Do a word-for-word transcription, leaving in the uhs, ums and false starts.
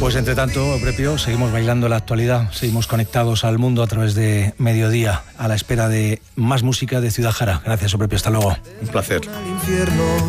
Pues entre tanto, Euprepio, seguimos bailando la actualidad, seguimos conectados al mundo a través de Mediodía, a la espera de más música de Ciudad Jara. Gracias, Euprepio, hasta luego. Un placer.